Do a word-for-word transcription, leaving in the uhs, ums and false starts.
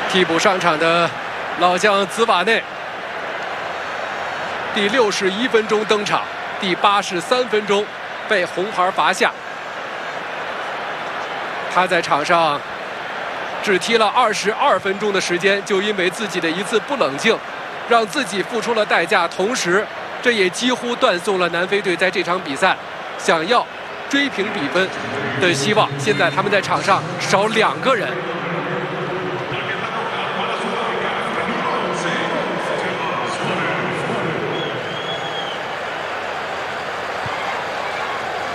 替补上场的老将兹瓦内，第六十一分钟登场，第八十三分钟被红牌罚下。他在场上只踢了二十二分钟的时间，就因为自己的一次不冷静，让自己付出了代价，同时这也几乎断送了南非队在这场比赛想要追平比分的希望。现在他们在场上少两个人。